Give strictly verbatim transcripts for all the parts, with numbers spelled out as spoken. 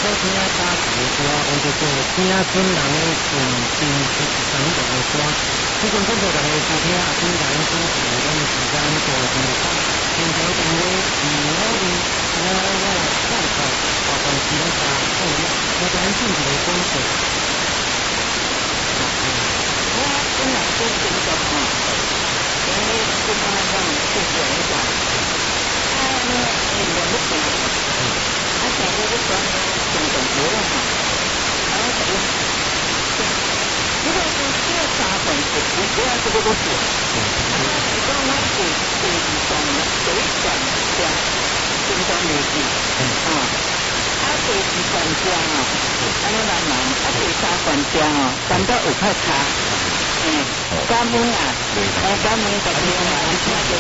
听打字的歌，或者说听村人的纯真实生活的歌。这种感觉大家收听啊，听咱主持的时间多长？现在定位二五零，我我看看，我从其他后面，我咱进去的公司。我本来都是那个哈，因为这个让你去选一下，他呢，那个不行，他现在就说中等级了哈，然后这个，如果是这三分是不主要这个都是，他这个我是是从最短的中等年纪啊，他这是专家啊，安尼慢慢，他这三专家哦，感到有快差。嗯，感恩啊，哎，感恩大家啊，那个，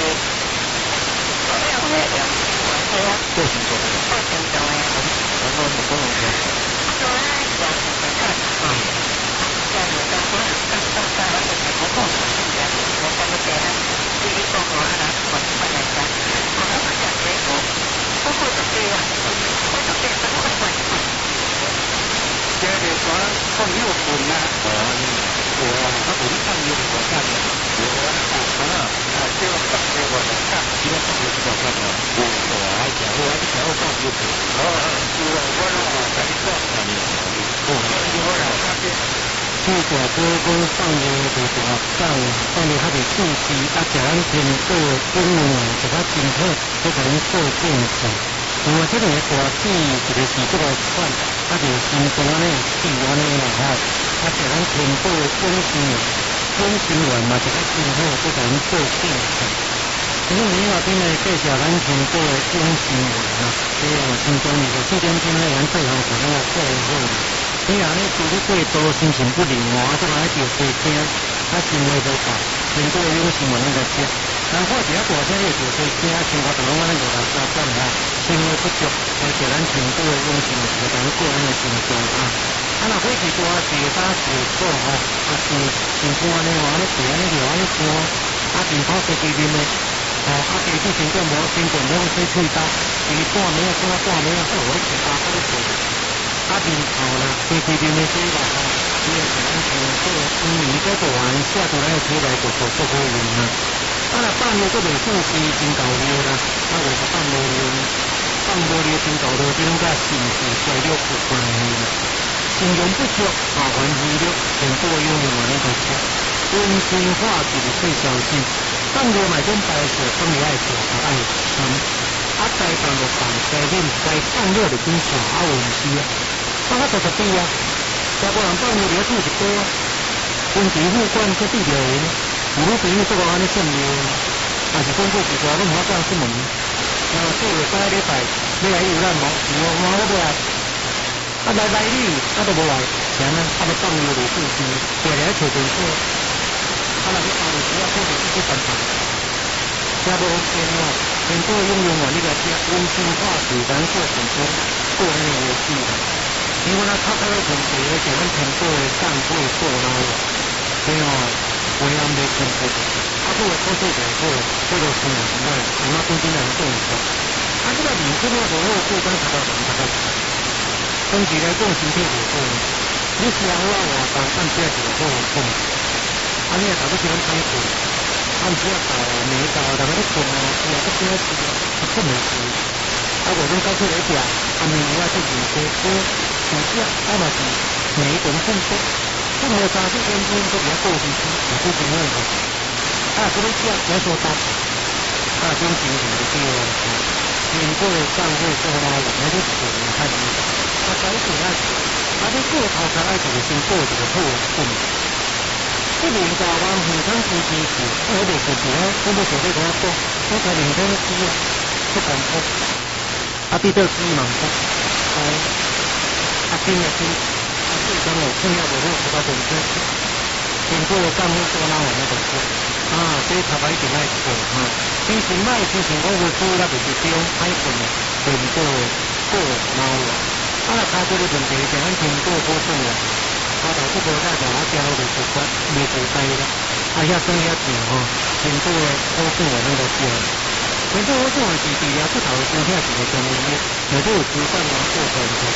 对啊，做什么？做什么呀？然后你跟我说。对啊，我我看啊，这样子的话，当当当然我才不碰手机的，我看不见了。第一个我啊，我我来讲，我那么讲的我，包括这个啊，我这个怎么会会会？这个说放六分呐，我他不是放六分下面，我啊啊啊，这个放这个的看，这个放六分下面，我我还讲我还讲我放六分，哦，我我让我再放下面，我我让他这。这个歌歌放的就是话放放的较袂趣味，啊，食咱听过英文就较真好，这个人做见识。另外，这个歌曲一个是这个款，啊，就心中安尼气安尼啦吼，啊，食咱听过永新永新园嘛，就较真好，这个人做见识。因为你那边呢介绍咱听过永新园啊，这个心中你就这点点呢，咱最后可能要过好。你啊，你拄你过多心情不宁哦，啊，这来就多听，啊，生活无够，经过永新园那个食，但看一下大声你就多听，生活就拢安尼五六三三哈，生活不足，而且咱经过永新园就咱过安尼生活啊，啊，若火气大，地打水果吼，啊是像像安尼哦，安尼地安尼就安尼干，啊，面泡细细面的，哦，啊，地主经过无经过无洗喙刀，伊半暝啊，怎啊半暝啊，好火气大，好做。啊，面头啦，细细面的洗啦吼，伊个是咱听过，因为伊个做完下出来起来就做做好用啦。啊，若放了个袂富是真够料啦，啊，袂是放无料，放无料真够料，这种甲心事衰弱有关系啦。信用不足，麻烦虚弱，全部用用完那个吃。温馨化解最小心，放料买种白水，放料爱做爱参。啊，该放就放，该饮该放料就紧下，啊，有毋是啊？放啊，十十滴啊，再无人放料就煮一锅啊。温泉副官搁对着因，有女朋友做我安尼算料，啊是讲过一段拢毋好讲出门。啊，做了三个礼拜，要来有咱无？无无我不来。啊来来你，啊都无来，是安尼，啊要放料就煮鱼，过来找电视。啊若去后日时啊，可能去去办办。加无钱哦，全部用用完你个吃，温馨化解咱过很多过那个游戏的。因为咱靠靠要存钱，而且咱全部的上会过来了，所以哦，为安袂存钱，啊，不过考试就好，这个是另外，另外本身人做唔到。啊，这个面子我无好过，咱读到什么读到？总之来讲，身体就好。你吃好啊，活动按这就好好。啊，你也搞不起咱歹过。按这搞没搞，大家都困啊，是啊，不想死，不困没死。啊，我们刚出来讲，啊，明年要去演说，说暑假啊嘛是每一种奋斗，这么三四天天都比较过去去，也不怎么样。啊，这边讲要说到，啊，边情什么对了，经过上会之后呢，我们就处理看你，啊，改写那些，啊，你过头才爱怎么先过这个后顺。这年大人互相支持是，我袂支持啊，我要做这个做，我才认真知啊，不敢做。啊，比较知嘛不？哦，啊，听啊听，啊，最终我听了无好，我到本身，经过干部说那我那个说，啊，所以头发一定爱做哈。之前卖之前我会做那就是中爱做的，全部过猫了。啊，那他这个问题是咱经过好做了。啊，头不过在大家交流就说没古代了，啊，遐生遐钱吼，全部的都是我那个钱，全部我做的是治疗不好的身体是个中医，也都有习惯来做的。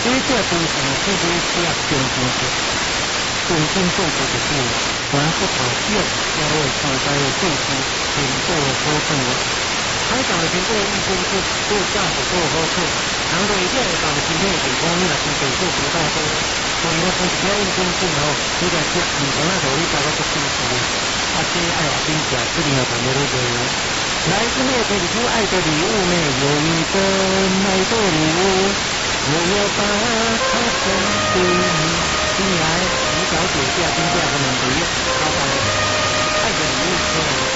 因为这部分是不是要中间的，中间做这个事，然后考验社会大家的做事，经过好处。海上的经过医生是做驾驶做好处，然后一定要把今天的地方你若是做做不到多，所以我讲只要医生做好，你就接唔同那道理大家都清楚。啊，这爱话真正一定要同你做。来，今天的礼物爱的礼物呢，有一个爱的礼物，我要把它送给你。进来，吴小姐下金价的问题，老板，爱的礼物。